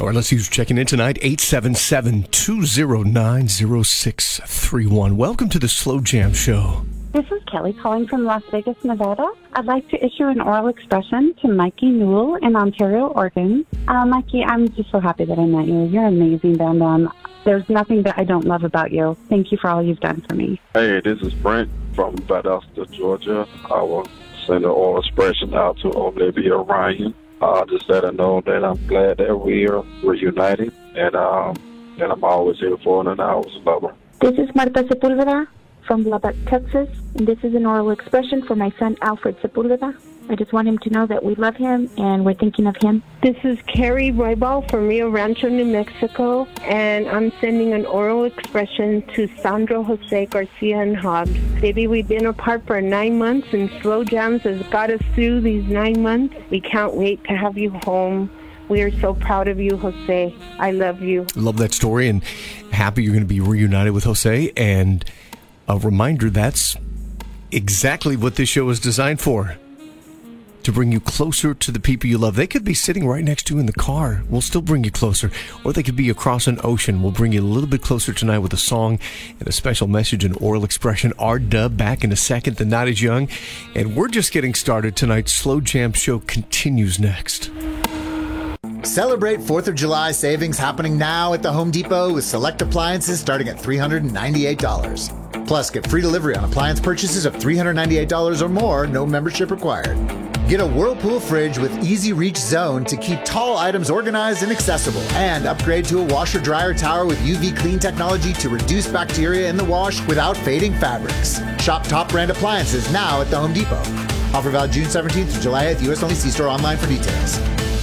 All right, let's see who's checking in tonight. 877-209-0631. Welcome to the Slow Jam Show. This is Kelly calling from Las Vegas, Nevada. I'd like to issue an oral expression to Mikey Newell in Ontario, Oregon. Mikey, I'm just so happy that I met you. You're amazing, Bam Bam. There's nothing that I don't love about you. Thank you for all you've done for me. Hey, this is Brent from Valdosta, Georgia. I will send an oral expression out to Olivia Ryan. Just let her know that I'm glad that we're reunited, and I'm always here for her, and I always love her. This is Marta Sepulveda from Lubbock, Texas, and this is an oral expression for my son, Alfred Sepulveda. I just want him to know that we love him and we're thinking of him. This is Carrie Roybal from Rio Rancho, New Mexico, and I'm sending an oral expression to Sandro Jose Garcia and Hobbs. Baby, we've been apart for 9 months, and Slow Jams has got us through these 9 months. We can't wait to have you home. We are so proud of you, Jose. I love you. Love that story, and happy you're going to be reunited with Jose. And a reminder, that's exactly what this show is designed for. To bring you closer to the people you love. They could be sitting right next to you in the car. We'll still bring you closer. Or they could be across an ocean. We'll bring you a little bit closer tonight with a song and a special message and oral expression. R-Dub back in a second. The Night is Young. And we're just getting started. Tonight's Slow Jam Show continues next. Celebrate 4th of July savings happening now at the Home Depot with select appliances starting at $398. Plus, get free delivery on appliance purchases of $398 or more, no membership required. Get a Whirlpool fridge with Easy Reach Zone to keep tall items organized and accessible. And upgrade to a washer-dryer tower with UV clean technology to reduce bacteria in the wash without fading fabrics. Shop top brand appliances now at the Home Depot. Offer valid June 17th to July 8th. U.S. only. See store online for details.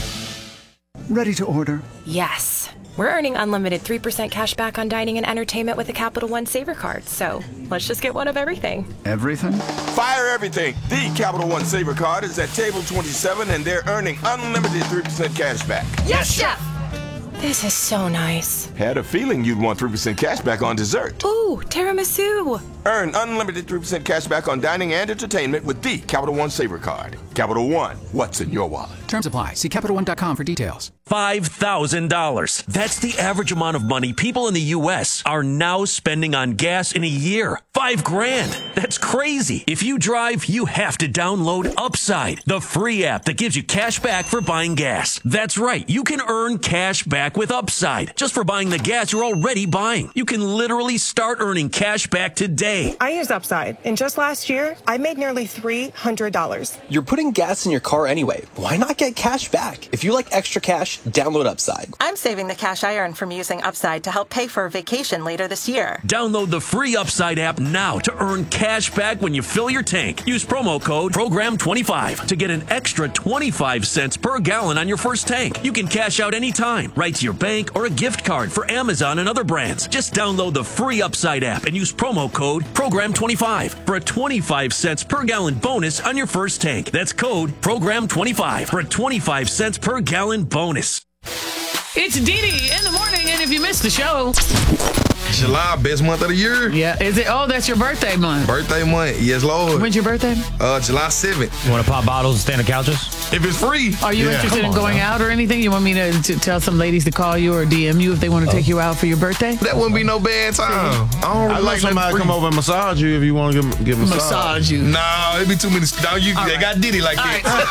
Ready to order? Yes. We're earning unlimited 3% cash back on dining and entertainment with a Capital One Saver card. So let's just get one of everything. Everything? Fire everything. The Capital One Saver card is at table 27, and they're earning unlimited 3% cash back. Yes, Chef! This is so nice. Had a feeling you'd want 3% cash back on dessert. Ooh, tiramisu. Earn unlimited 3% cash back on dining and entertainment with the Capital One Saver card. Capital One, what's in your wallet? Terms apply. See CapitalOne.com for details. $5,000. That's the average amount of money people in the U.S. are now spending on gas in a year. $5,000. That's crazy. If you drive, you have to download Upside, the free app that gives you cash back for buying gas. That's right. You can earn cash back with Upside just for buying the gas you're already buying. You can literally start earning cash back today. I use Upside, and just last year, I made nearly $300. You're putting gas in your car anyway. Why not get cash back? If you like extra cash, download Upside. I'm saving the cash I earn from using Upside to help pay for a vacation later this year. Download the free Upside app now to earn cash back when you fill your tank. Use promo code PROGRAM25 to get an extra 25 cents per gallon on your first tank. You can cash out anytime, right to your bank or a gift card for Amazon and other brands. Just download the free Upside app and use promo code PROGRAM25 for a 25 cents per gallon bonus on your first tank. That's code PROGRAM25 for a 25 cents per gallon bonus. It's Dee Dee in the morning, and if you missed the show... July, best month of the year. Yeah, is it? Oh, that's your birthday month. Birthday month, yes, Lord. When's your birthday? July 7th. You want to pop bottles and stand on couches? If it's free. Are you interested in going out or anything? You want me to tell some ladies to call you or DM you if they want to take you out for your birthday? That wouldn't be no bad time. I like somebody to come over and massage you if you want to get massage. Massage you. No, it'd be too many. They got Diddy like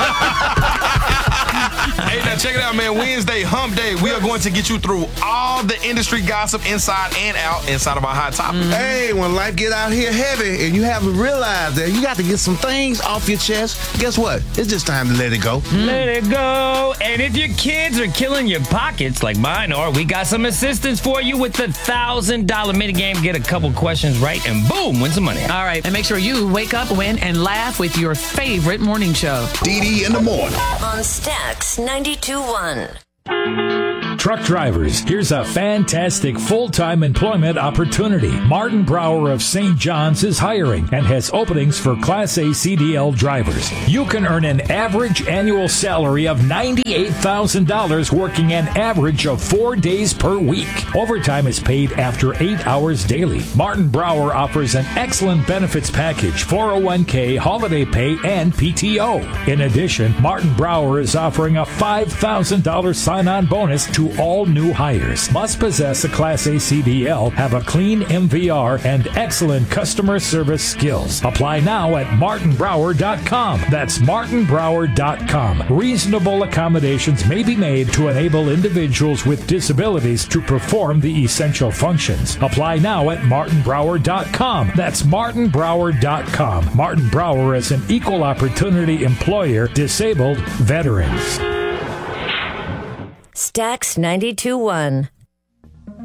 that. Hey, now check it out, man. Wednesday, Hump Day. We are going to get you through all the industry gossip inside and out inside of our Hot Topic. Hey, when life get out here heavy and you haven't realized that you got to get some things off your chest, guess what? It's just time to let it go. Let it go. And if your kids are killing your pockets like mine are, we got some assistance for you with the $1,000 minigame. Get a couple questions right and boom, win some money. All right, and make sure you wake up, win, and laugh with your favorite morning show. Dee Dee in the morning. On Stax 92.1. Truck drivers, here's a fantastic full-time employment opportunity. Martin Brower of St. John's is hiring and has openings for Class A CDL drivers. You can earn an average annual salary of $98,000 working an average of 4 days per week. Overtime is paid after 8 hours daily. Martin Brower offers an excellent benefits package, 401k, holiday pay, and PTO. In addition, Martin Brower is offering a $5,000 sign-on bonus to all new hires. Must possess a Class A CDL, have a clean MVR, and excellent customer service skills. Apply now at martinbrower.com. That's martinbrower.com. Reasonable accommodations may be made to enable individuals with disabilities to perform the essential functions. Apply now at martinbrower.com. That's martinbrower.com. Martin Brower is an equal opportunity employer, disabled veterans. Stax 92.1.